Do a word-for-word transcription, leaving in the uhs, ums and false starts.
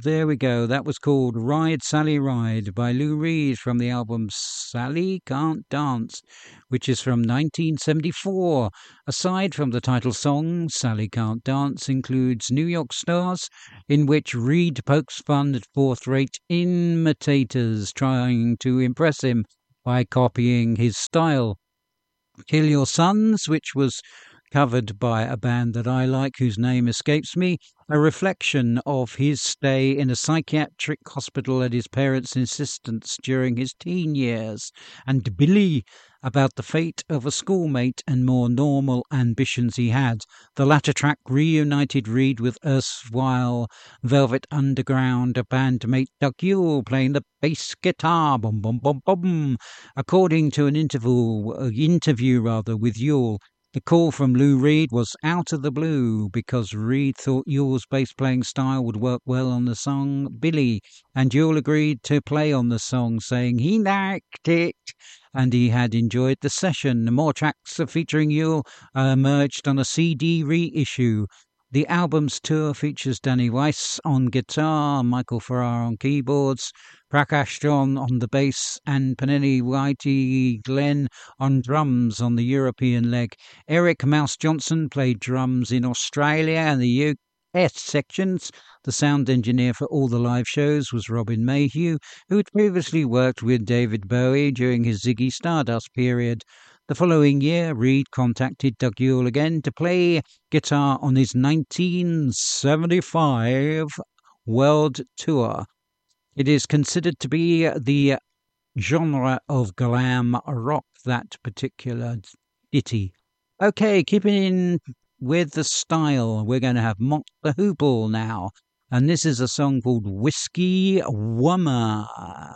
there we go. That was called Ride, Sally, Ride by Lou Reed from the album Sally Can't Dance, which is from nineteen seventy-four. Aside from the title song, Sally Can't Dance includes New York Stars, in which Reed pokes fun at fourth-rate imitators trying to impress him by copying his style. Kill Your Sons, which was covered by a band that I like whose name escapes me, a reflection of his stay in a psychiatric hospital at his parents' insistence during his teen years, and Billy, about the fate of a schoolmate and more normal ambitions he had. The latter track reunited Reed with erstwhile Velvet Underground bandmate Doug Yule playing the bass guitar. Boom, boom, boom, boom. According to an interview, uh, interview rather, with Yule, the call from Lou Reed was out of the blue because Reed thought Yule's bass-playing style would work well on the song Billy, and Yule agreed to play on the song, saying he liked it and he had enjoyed the session. More tracks featuring Yule uh, emerged on a C D reissue. The album's tour features Danny Weiss on guitar, Michael Farrar on keyboards, Prakash John on the bass, and Penny Whitey Glenn on drums on the European leg. Eric Mouse Johnson played drums in Australia and the U S sections. The sound engineer for all the live shows was Robin Mayhew, who had previously worked with David Bowie during his Ziggy Stardust period. The following year, Reed contacted Doug Yule again to play guitar on his nineteen seventy-five world tour. It is considered to be the genre of glam rock, that particular ditty. Okay, keeping in with the style, we're going to have Mott the Hoople now. And this is a song called Whiskey Woman.